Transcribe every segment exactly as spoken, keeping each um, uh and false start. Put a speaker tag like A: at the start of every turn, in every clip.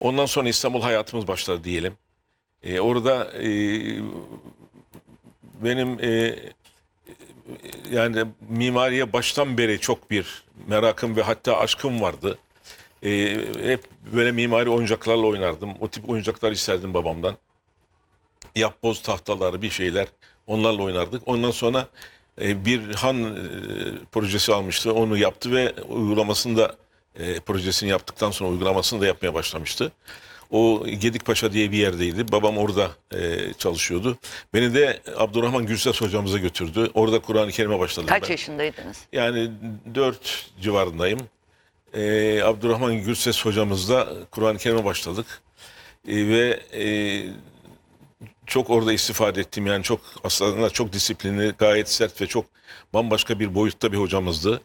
A: Ondan sonra İstanbul hayatımız başladı diyelim. E, orada e, benim e, yani mimariye baştan beri çok bir merakım ve hatta aşkım vardı. E, hep böyle mimari oyuncaklarla oynardım. O tip oyuncaklar isterdim babamdan. Yapboz tahtaları bir şeyler onlarla oynardık. Ondan sonra e, bir han e, projesi almıştı. Onu yaptı ve uygulamasını da e, projesini yaptıktan sonra uygulamasını da yapmaya başlamıştı. O Gedikpaşa diye bir yerdeydi. Babam orada e, çalışıyordu. Beni de Abdurrahman Gürses hocamıza götürdü. Orada Kur'an-ı Kerim'e başladım
B: Kaç
A: ben.
B: yaşındaydınız?
A: Yani dört civarındayım. E, Abdurrahman Gürses hocamızla Kur'an-ı Kerim'e başladık. E, ve e, çok orada istifade ettim. Yani çok aslında çok disiplinli, gayet sert ve çok bambaşka bir boyutta bir hocamızdı.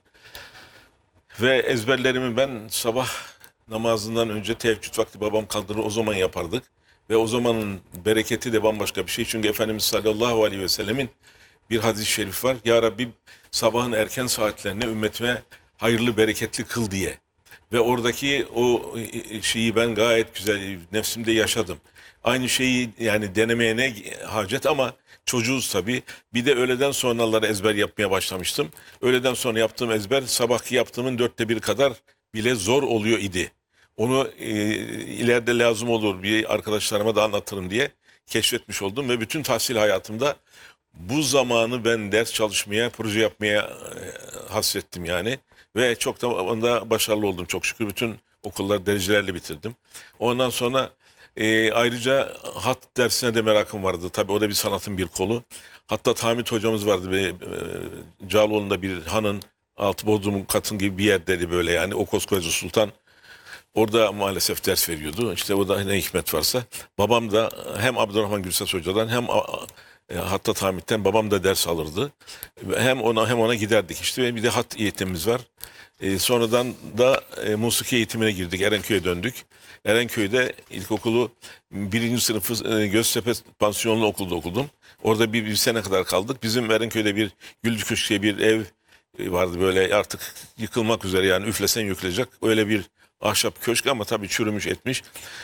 A: Ve ezberlerimi ben sabah namazından önce teheccüd vakti babam kaldırır o zaman yapardık. Ve o zamanın bereketi de bambaşka bir şey. Çünkü Efendimiz sallallahu aleyhi ve sellemin bir hadis-i şerif var. Ya Rabbi sabahın erken saatlerine ümmetime hayırlı bereketli kıl diye. Ve oradaki o şeyi ben gayet güzel nefsimde yaşadım. Aynı şeyi yani denemeye ne hacet ama çocuğuz tabii. Bir de öğleden sonraları ezber yapmaya başlamıştım. Öğleden sonra yaptığım ezber sabahki yaptığımın dörtte bir kadar bile zor oluyor idi. Onu e, ileride lazım olur bir arkadaşlarıma da anlatırım diye keşfetmiş oldum ve bütün tahsil hayatımda bu zamanı ben ders çalışmaya, proje yapmaya e, hasrettim yani. Ve çok da onda başarılı oldum çok şükür. Bütün okullar derecelerle bitirdim. Ondan sonra e, ayrıca hat dersine de merakım vardı. Tabii o da bir sanatın bir kolu. Hatta Hamit hocamız vardı. Ve, e, Cağaloğlu'nda bir hanın altı bodrum katın gibi bir yerdeydi böyle yani. O koskoca sultan orada maalesef ders veriyordu. İşte o da ne hikmet varsa. Babam da hem Abdurrahman Gürses Hoca'dan hem e, Hattat Hamit'ten babam da ders alırdı. Hem ona hem ona giderdik işte. Ve bir de hat eğitimimiz var. E, sonradan da e, musiki eğitimine girdik. Erenköy'e döndük. Erenköy'de ilkokulu birinci sınıfı e, Göztepe Pansiyonlu Okulda okudum. Orada bir, bir sene kadar kaldık. Bizim Erenköy'de bir Güldükköşk diye bir ev e, vardı böyle artık yıkılmak üzere yani üflesen yıkılacak. Öyle bir ahşap köşk ama tabii çürümüş etmiş.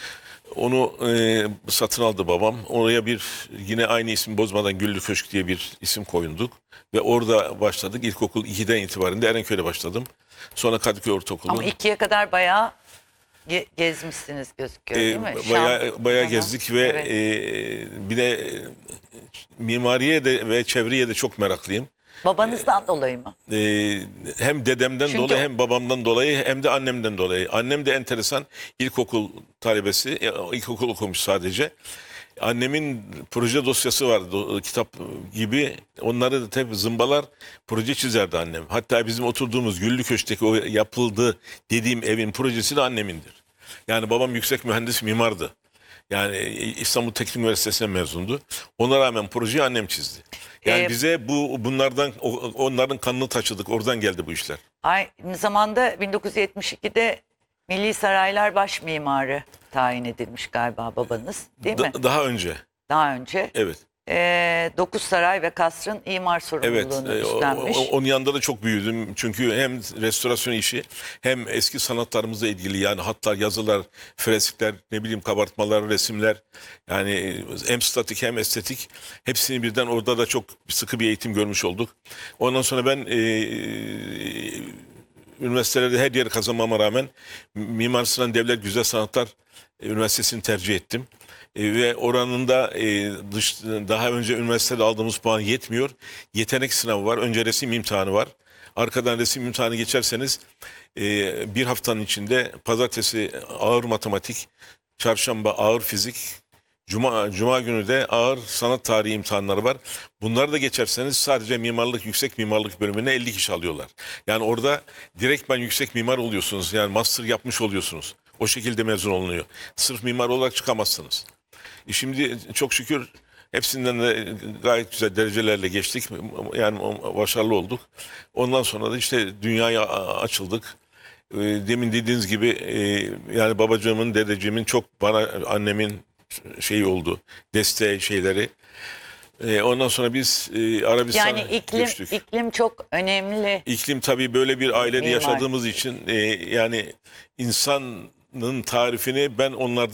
A: Onu e, satın aldı babam. Oraya bir yine aynı ismi bozmadan Güllü Köşk diye bir isim koyunduk. Ve orada başladık. İlkokul ikiden itibaren de Erenköy'de başladım. Sonra Kadıköy Ortaokulu.
B: Ama ikiye kadar bayağı ge- gezmişsiniz gözüküyor değil mi?
A: E,
B: Şam,
A: bayağı, bayağı
B: Tamam.
A: gezdik ve
B: Evet.
A: e, bir de e, mimariye de ve çevreye de çok meraklıyım.
B: Babanızdan dolayı mı?
A: Ee, hem dedemden
B: Çünkü
A: dolayı
B: o-
A: hem babamdan dolayı hem de annemden dolayı. Annem de enteresan ilkokul talebesi, e, ilkokul okumuş sadece. Annemin proje dosyası vardı, o, kitap gibi. Onları da tabii zımbalar proje çizerdi annem. Hatta bizim oturduğumuz Güllüköşk'teki o yapıldı dediğim evin projesi de annemindir. Yani babam yüksek mühendis mimardı. Yani İstanbul Teknik Üniversitesi'ne mezundu. Ona rağmen projeyi annem çizdi. Yani
B: Ee,
A: bize bu bunlardan o- onların kanını taşıdık. Oradan geldi bu işler.
B: Aynı zamanda bin dokuz yüz yetmiş ikide Milli Saraylar Baş Mimarı tayin edilmiş galiba babanız değil mi?
A: Da- daha önce.
B: Daha önce.
A: Evet.
B: Ee, Dokuz Saray ve Kasr'ın imar
A: Evet.
B: sorumluluğunu
A: e, o-
B: üstlenmiş.
A: o- onun yanında da çok büyüdüm. Çünkü hem restorasyon işi hem eski sanatlarımızla ilgili yani hatlar, yazılar, freskler, ne bileyim kabartmalar, resimler yani hem statik hem estetik hepsini birden orada da çok sıkı bir eğitim görmüş olduk. Ondan sonra ben e, üniversitelerde her yeri kazanmama rağmen Mimar Sinan Devlet Güzel Sanatlar e, Üniversitesi'ni tercih ettim. E, ve oranında e, dış, daha önce üniversitede aldığımız puan yetmiyor. Yetenek sınavı var. Önce resim imtihanı var. Arkadan resim imtihanı geçerseniz e, bir haftanın içinde pazartesi ağır matematik, çarşamba ağır fizik, Cuma, Cuma günü de ağır sanat tarihi imtihanları var. Bunları da geçerseniz sadece mimarlık, yüksek mimarlık bölümüne elli kişi alıyorlar. Yani orada direktmen yüksek mimar oluyorsunuz. Yani master yapmış oluyorsunuz. O şekilde mezun olunuyor. Sırf mimar olarak çıkamazsınız. E şimdi çok şükür hepsinden de gayet güzel derecelerle geçtik. Yani başarılı olduk. Ondan sonra da işte dünyaya açıldık. E, Demin dediğiniz gibi e, yani babacığımın, dedeciğimin çok bana annemin şeyi oldu. Desteği şeyleri. E, ondan sonra biz e, Arabistan'a
B: Yani iklim
A: göçtük.
B: iklim çok önemli.
A: İklim tabii böyle bir ailede
B: Mimar.
A: yaşadığımız için e, yani insan tarifini ben onlardan